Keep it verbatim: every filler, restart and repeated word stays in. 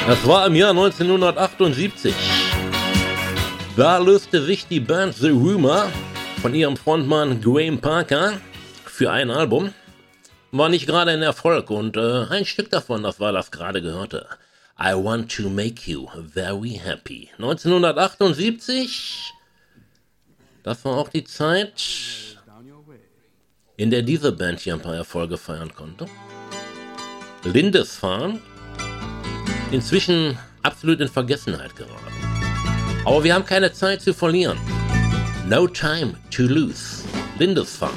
Das war im Jahr neunzehnhundertachtundsiebzig. Da löste sich die Band The Rumour von ihrem Frontmann Graham Parker für ein Album. War nicht gerade ein Erfolg und äh, ein Stück davon, das war das gerade gehörte. I Want to Make You Very Happy. neunzehnhundertachtundsiebzig, das war auch die Zeit, in der diese Band hier ein paar Erfolge feiern konnte. Lindisfarne, inzwischen absolut in Vergessenheit geraten. Aber wir haben keine Zeit zu verlieren. No time to lose. Lindisfarne.